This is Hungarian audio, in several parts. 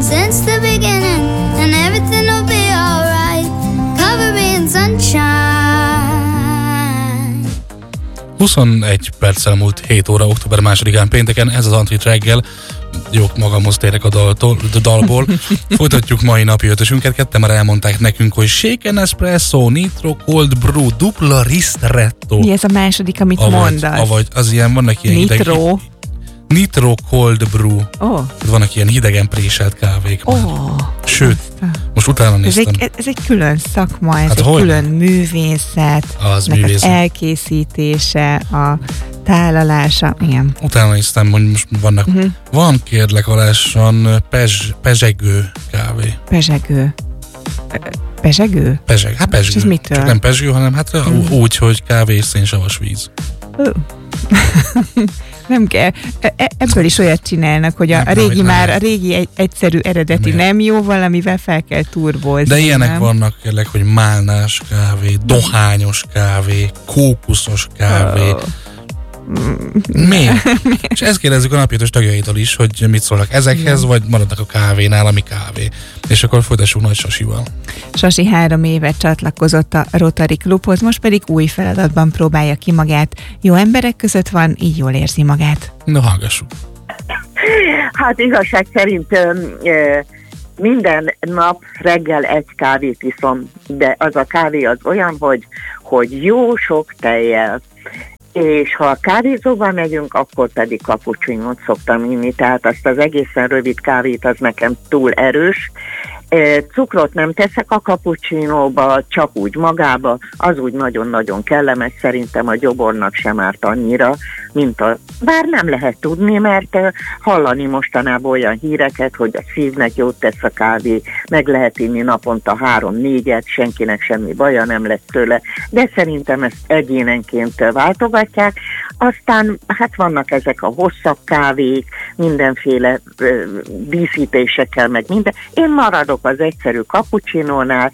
since the beginning, and everything will be alright. Cover me in sunshine. 21 perccel múlt 7 óra, október 2-án pénteken, ez az Antrit reggel. Jó, magamhoz térek a dalból. Folytatjuk mai napi ötösünket. Ketten már elmondták nekünk, hogy shaken espresso, nitro cold brew, dupla ristretto. Mi ez a második, amit mondasz? Avagy az ilyen, vannak ilyen nitro. Nitro cold brew. Oh. Vannak ilyen hidegen préselt kávék. Oh. Sőt, most utána néztem. Ez egy külön szakma, ez hát egy külön művészet, elkészítése, a tálalása, igen. Utána néztem, hogy most vannak, van kérlek alásan pezsegő kávé. Pezsegő? Pezsegő? Hát pezsgő. És ez mitől? Csak nem pezsgő, hanem hát úgy, hogy kávé és szénsavas víz. Nem kell. Ebből is olyat csinálnak, hogy a régi egyszerű eredeti nem jó, valamivel fel kell turbózni. De ilyenek vannak kérlek, hogy málnás kávé, dohányos kávé, kókuszos kávé. Miért? És ezt kérdezzük a napjötös tagjaitól is, hogy mit szólnak ezekhez, vagy maradnak a kávénál, ami kávé. És akkor folytassuk Nagy Sasival. Sasi 3 éve csatlakozott a Rotary Klubhoz, most pedig új feladatban próbálja ki magát. Jó emberek között van, így jól érzi magát. No, hallgassuk. Hát igazság szerint minden nap reggel egy kávét iszom, de az a kávé az olyan, hogy jó sok tejjel. És ha a kávézóban megyünk, akkor pedig cappuccinót szoktam inni, tehát azt az egészen rövid kávét az nekem túl erős. Cukrot nem teszek a cappuccinóba, csak úgy magába, az úgy nagyon-nagyon kellemes, szerintem a gyobornak sem árt annyira, mint bár nem lehet tudni, mert hallani mostanában olyan híreket, hogy a szívnek jót tesz a kávé, meg lehet inni naponta 3-4-et, senkinek semmi baja nem lesz tőle, de szerintem ezt egyénenként váltogatják. Aztán hát vannak ezek a hosszabb kávék, mindenféle díszítésekkel, meg minden. Én maradok az egyszerű cappuccinónál.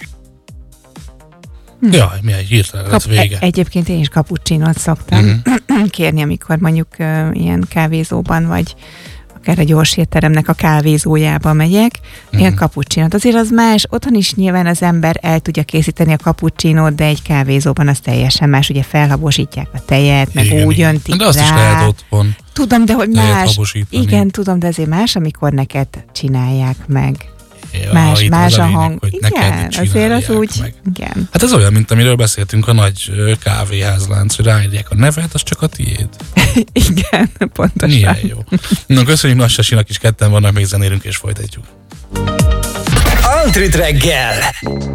Jaj, milyen hirtelen lesz vége. Egyébként én is cappuccinót szoktam kérni, amikor mondjuk ilyen kávézóban, vagy akár a gyors étteremnek a kávézójába megyek. Ilyen cappuccinót. Azért az más, otthon is nyilván az ember el tudja készíteni a cappuccinót, de egy kávézóban az teljesen más, ugye felhabosítják a tejet, meg úgy öntik de azt rá. is lehet otthon. Tudom, de hogy más. Igen, tudom, de azért más, amikor neked csinálják meg. Ja, más a hang. Igen, azért az úgy. Igen. Hát ez olyan, mint amiről beszéltünk a nagy kávéházlánc, hogy ráírják a nevet, az csak a tiéd. Igen, pontosan. Milyen jó. Na, köszönjük Nagy Sasinak is, ketten vannak, még zenélünk és folytatjuk. Antrit reggel!